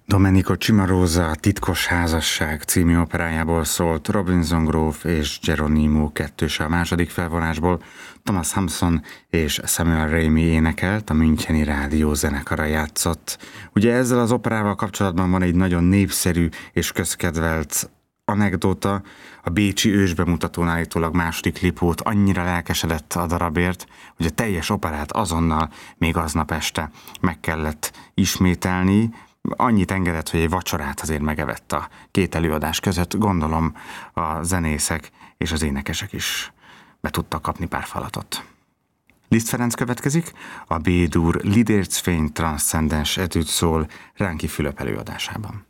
Domenico Cimarosa Titkos házasság című operájából szólt Robinson Gróf és Geronimo kettőse a második felvonásból. Thomas Hampson és Samuel Ramey énekelt, a Müncheni Rádió zenekara játszott. Ugye ezzel az operával kapcsolatban van egy nagyon népszerű és közkedvelt anekdóta. A bécsi ősbemutatón állítólag második Lipót annyira lelkesedett a darabért, hogy a teljes operát azonnal, még aznap este meg kellett ismételni. Annyit engedett, hogy egy vacsorát azért megevett a két előadás között. Gondolom a zenészek és az énekesek is be tudtak kapni pár falatot. Liszt Ferenc következik, a B-dur Liederzfény transzcendens etüd szól Ránki Fülöp előadásában.